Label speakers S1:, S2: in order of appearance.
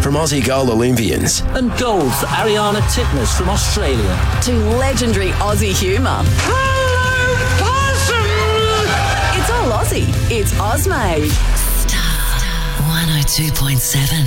S1: from Aussie goal Olympians.
S2: And gold for Ariana Titmus from Australia.
S3: To legendary Aussie humour.
S4: Hello, possum!
S3: It's all Aussie. It's Ozmade.
S5: Star 102.7.